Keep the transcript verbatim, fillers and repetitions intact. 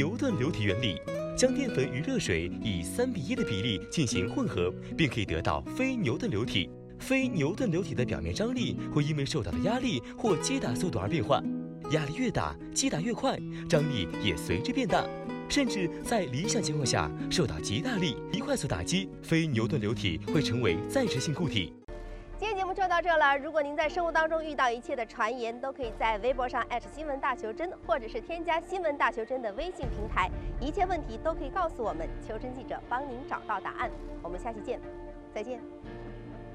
牛顿流体原理，将淀粉与热水以三比一的比例进行混合，便可以得到非牛顿流体。非牛顿流体的表面张力会因为受到的压力或击打速度而变化，压力越大，击打越快，张力也随之变大。甚至在理想情况下，受到极大力、极快速打击，非牛顿流体会成为暂时性固体。 今天节目就到这了。如果您在生活当中遇到一切的传言，都可以在微博上新闻大求真，或者是添加新闻大求真的微信平台，一切问题都可以告诉我们，求真记者帮您找到答案。我们下期见，再见。